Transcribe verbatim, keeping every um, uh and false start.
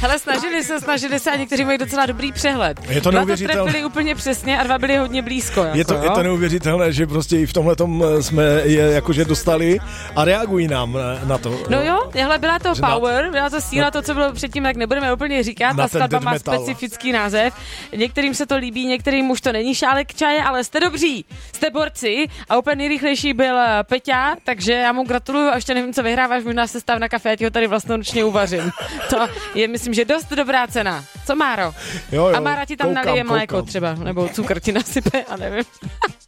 Hele, snažili se, snažili se a někteří mají docela dobrý přehled. Je to neuvěřitelné. Dva to trefili úplně přesně a dva byli hodně blízko. Jako, je, to, je to neuvěřitelné, že prostě i v tomhletom jsme je jakože dostali a reagují nám na to. No jo, hele, byla to power, byla to síla, to, co bylo předtím, tak nebudeme úplně říkat. Ta skladba má specifický název. Některým se to líbí, některým už to není šálek čaje, ale jste dobří, jste borci a úplně nejrychlejší byl Peťa, takže já mu gratuluju a ještě nevím, co vyhráváš, možná se stav na kafe, já ti ho tady vlastnoručně uvařím. To je, myslím, že dost dobrá cena. Co, Máro? Jo, jo, a Mára ti tam koukám, nalije koukám. mléko třeba, nebo cukr ti nasype, a nevím.